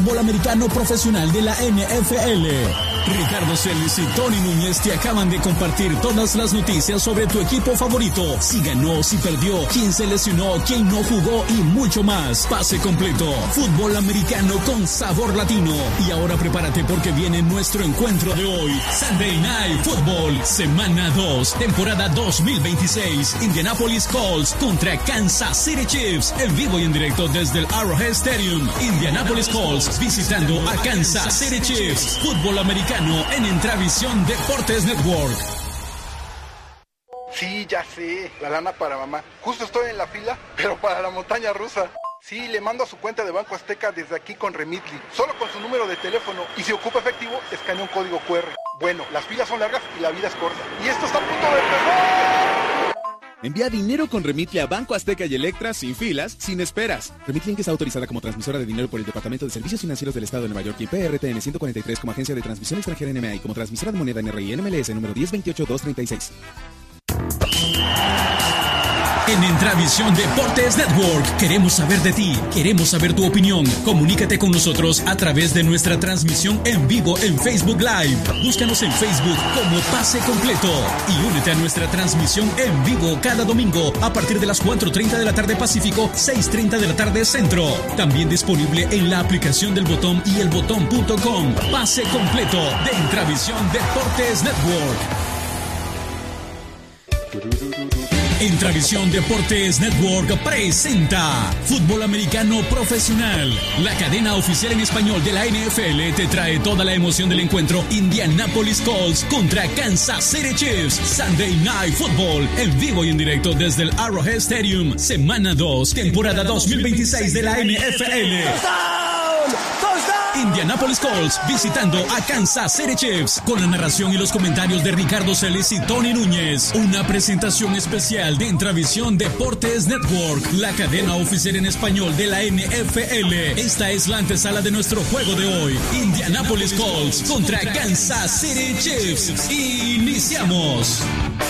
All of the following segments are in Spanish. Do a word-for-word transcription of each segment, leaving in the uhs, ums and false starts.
Fútbol americano profesional de la N F L. Ricardo Celis y Tony Núñez te acaban de compartir todas las noticias sobre tu equipo favorito. Si ganó, si perdió, quién se lesionó, quién no jugó y mucho más. Pase completo. Fútbol americano con sabor latino. Y ahora prepárate porque viene nuestro encuentro de hoy. Sunday Night Football, semana dos, temporada dos mil veintiséis. Indianapolis Colts contra Kansas City Chiefs. En vivo y en directo desde el Arrowhead Stadium. Indianapolis Colts visitando a Kansas City Chiefs. Fútbol americano en Intravisión Deportes Network. Sí, ya sé, la lana para mamá. Justo estoy en la fila, pero para la montaña rusa. Sí, le mando a su cuenta de Banco Azteca desde aquí con Remitly. Solo con su número de teléfono. Y si ocupa efectivo, escanea un código cu erre. Bueno, las filas son largas y la vida es corta. Y esto está a punto de empezar. Envía dinero con Remitly a Banco Azteca y Electra sin filas, sin esperas. Remitly Inc está autorizada como transmisora de dinero por el Departamento de Servicios Financieros del Estado de Nueva York y P R T N ciento cuarenta y tres como agencia de transmisión extranjera N M A y como transmisora de moneda N R I N M L S número diez veintiocho dos treinta y seis. En Intravisión Deportes Network queremos saber de ti, queremos saber tu opinión. Comunícate con nosotros a través de nuestra transmisión en vivo en Facebook Live. Búscanos en Facebook como Pase Completo y únete a nuestra transmisión en vivo cada domingo a partir de las cuatro treinta de la tarde Pacífico, seis treinta de la tarde Centro. También disponible en la aplicación del Botón y el botón punto com. Pase Completo de Intravisión Deportes Network. Intravisión Deportes Network presenta Fútbol Americano Profesional. La cadena oficial en español de la N F L te trae toda la emoción del encuentro Indianapolis Colts contra Kansas City Chiefs. Sunday Night Football, en vivo y en directo desde el Arrowhead Stadium. Semana dos, temporada dos mil veintiséis de la N F L. Indianapolis Colts visitando a Kansas City Chiefs con la narración y los comentarios de Ricardo Celis y Tony Núñez. Una presentación especial de Intravisión Deportes Network, la cadena oficial en español de la N F L. Esta es la antesala de nuestro juego de hoy. Indianapolis Colts contra Kansas City Chiefs. Iniciamos.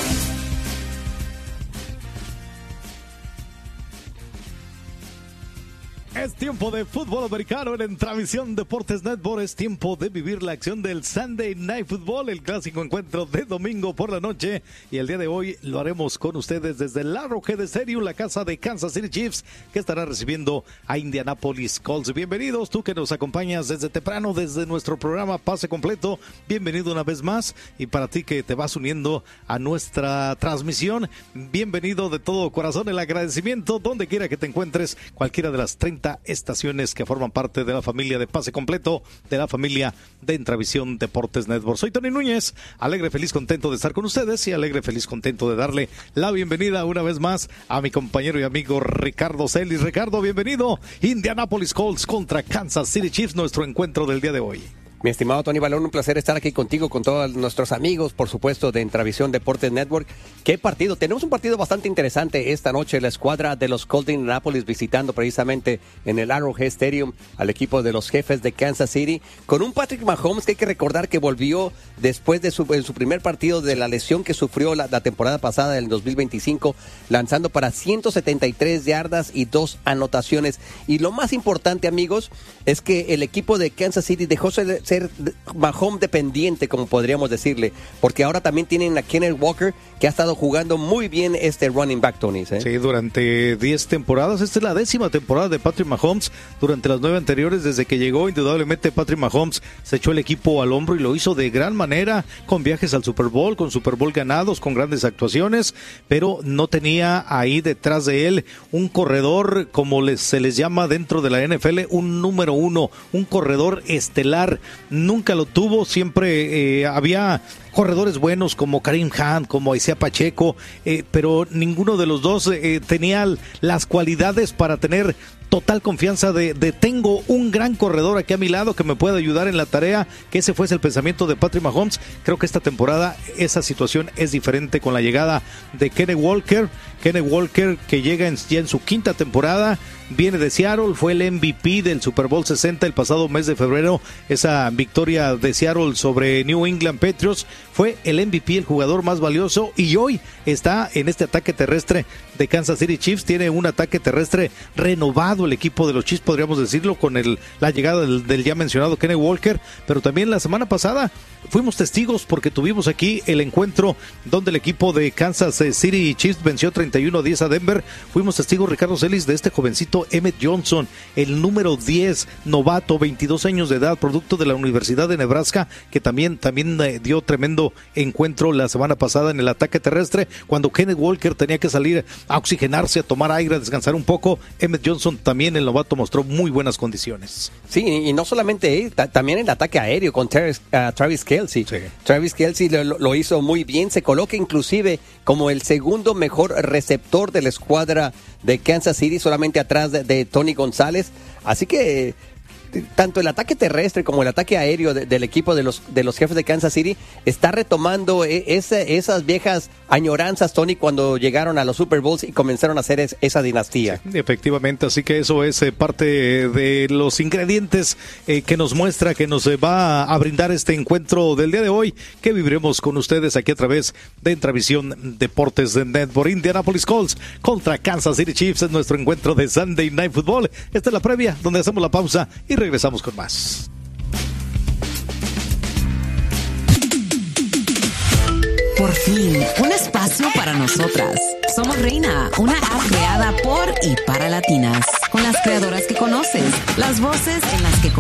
Es tiempo de fútbol americano en Intravisión Deportes Network. Es tiempo de vivir la acción del Sunday Night Football, el clásico encuentro de domingo por la noche. Y el día de hoy lo haremos con ustedes desde el Arrowhead Stadium, la casa de Kansas City Chiefs, que estará recibiendo a Indianapolis Colts. Bienvenidos, tú que nos acompañas desde temprano, desde nuestro programa Pase Completo. Bienvenido una vez más. Y para ti que te vas uniendo a nuestra transmisión, bienvenido de todo corazón. El agradecimiento donde quiera que te encuentres, cualquiera de las treinta estaciones que forman parte de la familia de Pase Completo, de la familia de Intravisión Deportes Network. Soy Tony Núñez, alegre, feliz, contento de estar con ustedes y alegre, feliz, contento de darle la bienvenida una vez más a mi compañero y amigo Ricardo Celis. Ricardo, bienvenido. Indianapolis Colts contra Kansas City Chiefs, nuestro encuentro del día de hoy. Mi estimado Tony Balón, un placer estar aquí contigo, con todos nuestros amigos, por supuesto, de Intravisión Deportes Network. ¿Qué partido? Tenemos un partido bastante interesante esta noche. La escuadra de los Colts de Indianapolis visitando precisamente en el Arrowhead Stadium al equipo de los Jefes de Kansas City, con un Patrick Mahomes que hay que recordar que volvió después de su, en su primer partido de la lesión que sufrió la, la temporada pasada del dos mil veinticinco, lanzando para ciento setenta y tres yardas y dos anotaciones. Y lo más importante, amigos, es que el equipo de Kansas City dejó ser ser Mahomes dependiente, como podríamos decirle, porque ahora también tienen a Kenneth Walker, que ha estado jugando muy bien este running back, Tony. ¿eh? Sí, durante diez temporadas. Esta es la décima temporada de Patrick Mahomes. Durante las nueve anteriores, desde que llegó, indudablemente Patrick Mahomes se echó el equipo al hombro y lo hizo de gran manera, con viajes al Super Bowl, con Super Bowl ganados, con grandes actuaciones, pero no tenía ahí detrás de él un corredor, como les, se les llama dentro de la N F L, un número uno, un corredor estelar. Nunca lo tuvo, siempre eh, había corredores buenos como Kareem Hunt, como Isaiah Pacheco, eh, pero ninguno de los dos eh, tenía las cualidades para tener total confianza de, de tengo un gran corredor aquí a mi lado que me puede ayudar en la tarea, que ese fuese el pensamiento de Patrick Mahomes. Creo que esta temporada esa situación es diferente con la llegada de Kenneth Walker, Kenneth Walker que llega en, ya en su quinta temporada, viene de Seattle, fue el M V P del Super Bowl sesenta el pasado mes de febrero, esa victoria de Seattle sobre New England Patriots, fue el M V P, el jugador más valioso, y hoy está en este ataque terrestre de Kansas City Chiefs. Tiene un ataque terrestre renovado el equipo de los Chiefs, podríamos decirlo, con el, la llegada del, del ya mencionado Kenneth Walker, pero también la semana pasada fuimos testigos porque tuvimos aquí el encuentro donde el equipo de Kansas City Chiefs venció treinta y uno a diez a Denver. Fuimos testigos, Ricardo Celis, de este jovencito Emmett Johnson, el número diez, novato, veintidós años de edad, producto de la Universidad de Nebraska, que también, también eh, dio tremendo encuentro la semana pasada en el ataque terrestre, cuando Kenneth Walker tenía que salir a oxigenarse, a tomar aire, a descansar un poco. Emmett Johnson también, el novato, mostró muy buenas condiciones. Sí, y no solamente él, también el ataque aéreo con Travis, uh, Travis Kelce. Sí. Travis Kelce lo, lo hizo muy bien, se coloca inclusive como el segundo mejor receptor de la escuadra de Kansas City, solamente atrás de, de Tony González. Así que tanto el ataque terrestre como el ataque aéreo de, del equipo de los de los Jefes de Kansas City está retomando ese, esas viejas añoranzas, Tony, cuando llegaron a los Super Bowls y comenzaron a hacer es, esa dinastía. Sí, efectivamente, así que eso es eh, parte de los ingredientes eh, que nos muestra, que nos eh, va a brindar este encuentro del día de hoy, que viviremos con ustedes aquí a través de Entravisión Deportes de Network. Indianapolis Colts contra Kansas City Chiefs es nuestro encuentro de Sunday Night Football. Esta es la previa, donde hacemos la pausa y regresamos con más. Por fin, un espacio para nosotras. Somos Reina, una app creada por y para latinas, con las creadoras que conoces, las voces en las que